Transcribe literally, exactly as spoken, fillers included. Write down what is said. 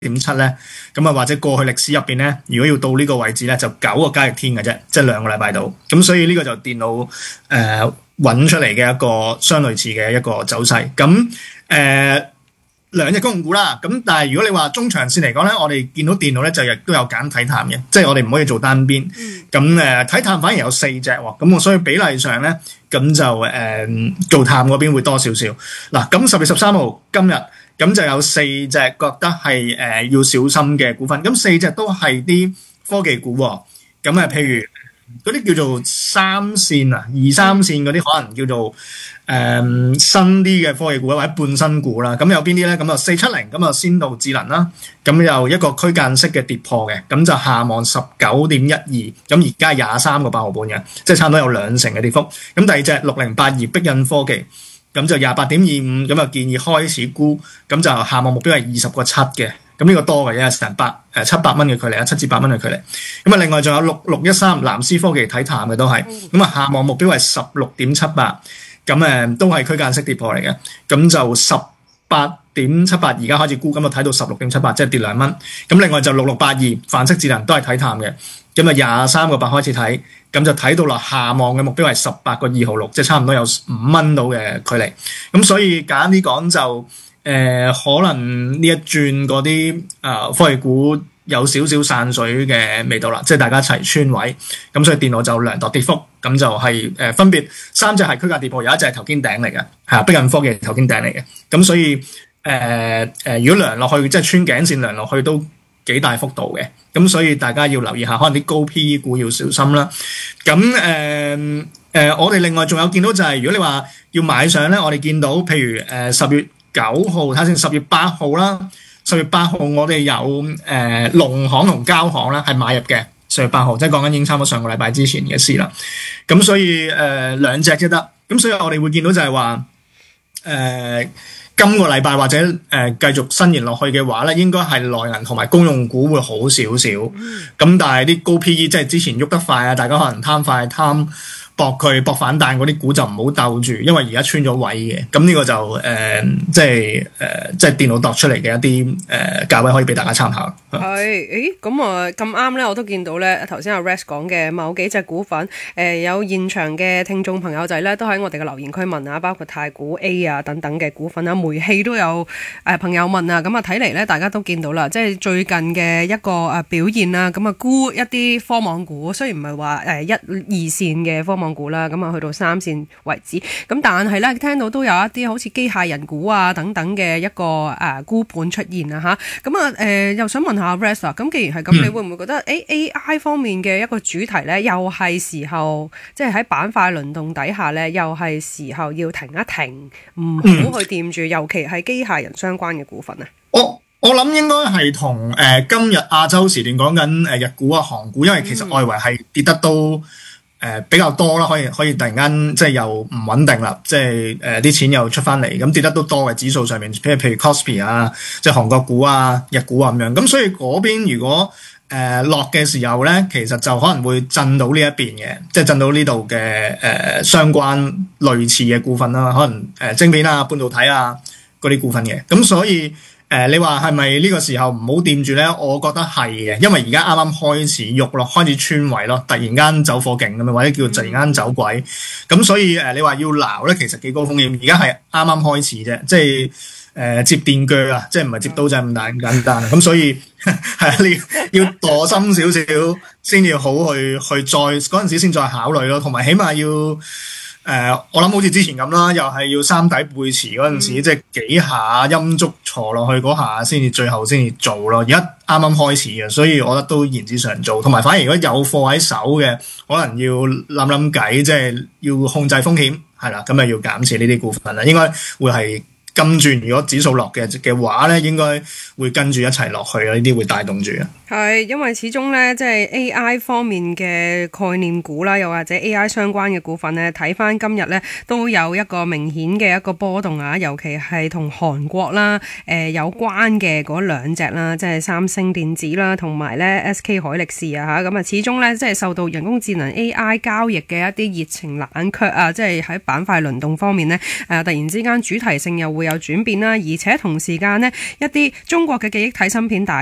點七咧，咁啊或者過去歷史入邊咧，如果要到呢個位置咧，就九個交易天嘅啫，即係兩個禮拜度。咁所以呢個就電腦誒揾出嚟嘅一個相類似嘅一個走勢。咁誒。呃兩隻公用股啦，咁但係如果你話中長線嚟講咧，我哋見到電腦咧就亦都有揀睇淡嘅，即係我哋唔可以做單邊。咁誒睇淡反而有四隻喎，咁我所以比例上咧，咁就誒、呃、做淡嗰邊會多少少。嗱，咁十月十三號今日咁就有四隻覺得係誒、呃、要小心嘅股份，咁四隻都係啲科技股喎。咁啊，譬如嗰啲叫做三線啊、二三線嗰啲，可能叫做誒、呃、新啲嘅科技股或者半新股啦。咁有邊啲咧？咁啊四七零，咁啊先導智能啦。咁有一個區間式嘅跌破嘅，咁就下望十九點一二，咁而家廿三個八毫半嘅，即係差唔多有兩成嘅跌幅。咁第二隻六零八二碧印科技，咁就廿八點二五，咁啊建議開始沽，咁就下望目標係二十個七嘅。咁呢個多嘅，因為成百誒七百蚊嘅距離啊，七至八蚊嘅距離。咁啊，另外仲有六六一三藍思科技睇淡嘅都係，咁啊下望目標係十六點七八，咁誒都係區間式跌破嚟嘅。咁就十八點七八，而家開始沽，咁就睇到十六點七八，即係跌兩蚊。咁另外就六六八二泛式智能都係睇淡嘅，咁啊廿三個八開始睇，咁就睇到落下望嘅目標係十八個二毫六，即係差唔多有五蚊到嘅距離。咁所以簡單啲講就。誒、呃、可能呢一轉嗰啲誒科技股有少少散水嘅味道啦，即係大家一齊穿位，咁所以電腦就量度跌幅，咁就係、是、誒、呃、分別三隻係區間跌破，有一隻係頭肩頂嚟嘅，係啊，碧印科技頭肩頂嚟嘅，咁所以誒誒、呃呃、如果量落去即係穿頸線量落去都幾大幅度嘅，咁所以大家要留意下，可能啲高 P E 股要小心啦。咁誒誒我哋另外仲有見到就係、是、如果你話要買上咧，我哋見到譬如誒十、呃、月九號睇下先，十月八號啦，十月八號我哋有誒農行同交行啦，係買入嘅。十月八號即係講緊已經差唔多上個禮拜之前嘅事啦。咁所以誒、呃、兩隻先得。咁所以我哋會見到就係話誒今個禮拜或者誒、呃、繼續伸延落去嘅話咧，應該係內銀同埋公用股會好少少。咁、嗯、但係啲高 P E 即係之前喐得快啊，大家可能貪快貪。搏佢搏反彈嗰啲股就唔好鬥住，因為而家穿咗位嘅，咁呢個就誒、呃、即係誒、呃、即係電腦度出嚟嘅一啲誒價位可以俾大家參考。 係，誒咁啊咁啱咧，我都見到咧頭先阿 Rex 講嘅某幾隻股份，誒、呃、有現場嘅聽眾朋友仔咧都喺我哋嘅留言區問啊，包括太古 A 啊等等嘅股份啊，煤氣都有誒、呃、朋友問啊，咁啊睇嚟咧大家都見到啦，即係最近嘅一個誒表現啦，咁啊沽一啲科網股，雖然唔係話誒一二線嘅科網股啦，咁啊去到三線為止，咁但係咧聽到都有一啲好似機械人股啊等等嘅一個誒沽盤出現啊吓，咁啊誒又想問下 Rex 啊，咁既然係咁，嗯、你會唔會覺得誒 A I 方面嘅一個主題咧，又係時候即係喺板塊輪動底下咧，又係時候要停一停，唔好去掂住，嗯、尤其係機械人相關嘅股份啊？ 我我諗應該係同誒今日亞洲時段講緊誒日股啊、韓股，因為其實外圍係跌得都。誒、呃、比較多啦，可以可以突然間即係又唔穩定啦，即係誒啲錢又出翻嚟，咁跌得都多嘅指數上面，譬如譬如 Kospi 啊，即係韓國股啊、日股啊咁樣，咁所以嗰邊如果誒、呃、落嘅時候咧，其實就可能會震到呢一邊嘅，即係震到呢度嘅誒相關類似嘅股份啦，可能誒、呃、晶片啊、半導體啊嗰啲股份嘅，咁所以。誒、呃，你話係咪呢個時候唔好掂住咧？我覺得係嘅，因為而家啱啱開始喐咯，開始穿位咯，突然間走貨勁咁樣，或者叫突然間走鬼，咁所以誒、呃，你話要撈咧，其實幾高風險。而家係啱啱開始啫，即係誒、呃、接電鋸啊，即係唔係接刀仔咁大咁簡單。咁所以係啊，你要墮深少少先要好去去再嗰陣時先再考慮咯，同埋起碼要。誒、呃，我諗好似之前咁啦，又係要三底背馳嗰陣時，嗯、即係幾下陰燭坐落去嗰下，先至最後先至做咯。而家啱啱開始嘅，所以我覺得都言之尚早。同埋反而如果有貨喺手嘅，可能要諗諗計，即係要控制風險，係啦，咁啊要減持呢啲股份啦。應該會係跟住，如果指數落嘅嘅話咧，應該會跟住一齊落去啊！呢啲會帶動住啊。 係，因為始終咧，即係 A I 方面嘅概念股啦，又或者 A I 相關嘅股份咧，睇翻今日咧都有一個明顯嘅一個波動啊，尤其係同韓國啦、誒、呃、有關嘅嗰兩隻啦，即係三星電子啦，同埋咧 S K 海力士啊嚇，咁啊始終咧即係受到人工智能 A I 交易嘅一啲熱情冷卻啊，即係喺板塊輪動方面咧誒、呃，突然之間主題性又會會有轉變啦，而且同時間呢，一啲中國嘅記憶體芯片大